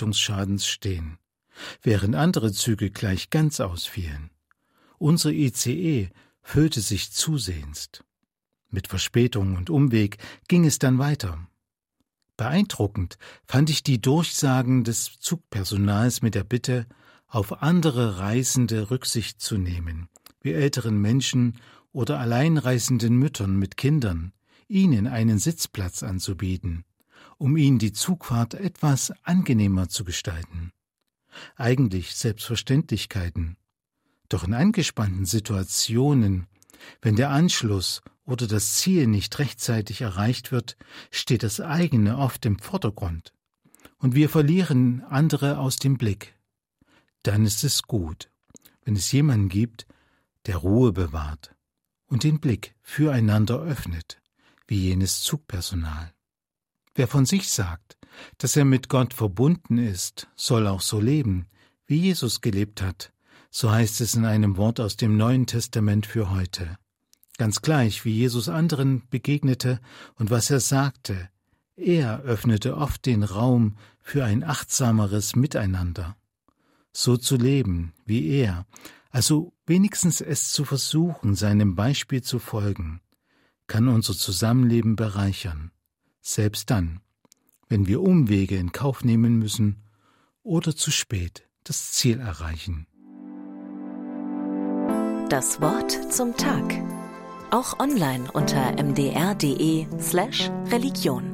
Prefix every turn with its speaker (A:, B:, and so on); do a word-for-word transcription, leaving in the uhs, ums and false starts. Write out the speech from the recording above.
A: Leitungsschadens stehen, während andere Züge gleich ganz ausfielen. Unsere I C E füllte sich zusehends. Mit Verspätung und Umweg ging es dann weiter. Beeindruckend fand ich die Durchsagen des Zugpersonals mit der Bitte, auf andere Reisende Rücksicht zu nehmen, wie älteren Menschen oder alleinreisenden Müttern mit Kindern, ihnen einen Sitzplatz anzubieten, um ihnen die Zugfahrt etwas angenehmer zu gestalten. Eigentlich Selbstverständlichkeiten. Doch in angespannten Situationen, wenn der Anschluss oder das Ziel nicht rechtzeitig erreicht wird, steht das eigene oft im Vordergrund und wir verlieren andere aus dem Blick. Dann ist es gut, wenn es jemanden gibt, der Ruhe bewahrt und den Blick füreinander öffnet, wie jenes Zugpersonal. Wer von sich sagt, dass er mit Gott verbunden ist, soll auch so leben, wie Jesus gelebt hat, so heißt es in einem Wort aus dem Neuen Testament für heute. Ganz gleich, wie Jesus anderen begegnete und was er sagte, er öffnete oft den Raum für ein achtsameres Miteinander. So zu leben wie er, also wenigstens es zu versuchen, seinem Beispiel zu folgen, kann unser Zusammenleben bereichern, selbst dann, wenn wir Umwege in Kauf nehmen müssen oder zu spät das Ziel erreichen.
B: Das Wort zum Tag. Auch online unter m d r punkt d e slash Religion.